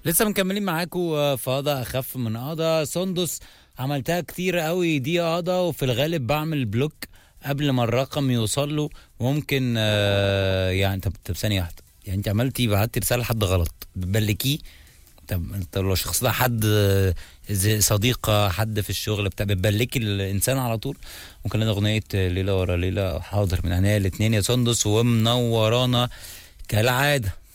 لسه مكملين معاكم في قضاء اخف من قضاء. سندس عملتها كتير قوي دي قضاء، وفي الغالب بعمل بلوك قبل ما الرقم يوصل له. وممكن يعني طب ثانيه واحده، يعني انت بعتي رساله لحد غلط بتبلكيه. طب لو الشخص ده حد صديقه، حد في الشغل بتاع، بتبلكي الانسان على طول. ممكن لنا اغنيه ليله ورا ليله، حاضر من عينيا الاثنين يا سندس، ومنورانا كالعاده.